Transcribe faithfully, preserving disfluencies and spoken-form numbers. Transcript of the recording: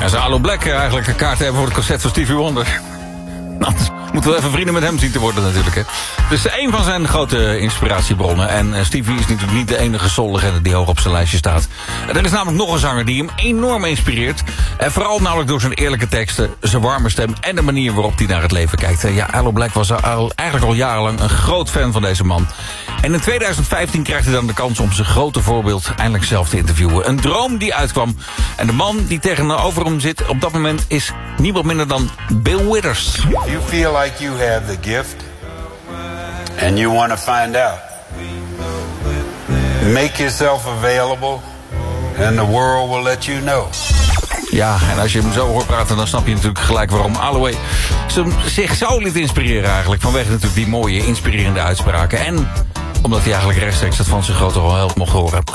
En zou Aloe Blacc eigenlijk een kaart hebben voor het concert van Stevie Wonder? Nou, moeten we even vrienden met hem zien te worden natuurlijk, hè. Dus een van zijn grote inspiratiebronnen. En uh, Stevie is natuurlijk niet de enige soul-legende die hoog op zijn lijstje staat. Er is namelijk nog een zanger die hem enorm inspireert. En vooral namelijk door zijn eerlijke teksten, zijn warme stem en de manier waarop hij naar het leven kijkt. Ja, Aloe Blacc was al, eigenlijk al jarenlang een groot fan van deze man. En in tweeduizend vijftien krijgt hij dan de kans om zijn grote voorbeeld eindelijk zelf te interviewen. Een droom die uitkwam. En de man die tegenover hem zit op dat moment is niemand minder dan Bill Withers. You feel like you have the gift and you want to find out. Make yourself available and the world will let you know. Ja, en als je hem zo hoort praten, dan snap je natuurlijk gelijk waarom Aloe zich zo liet inspireren eigenlijk. Vanwege natuurlijk die mooie, inspirerende uitspraken. En omdat hij eigenlijk rechtstreeks het van zijn grote held mocht horen.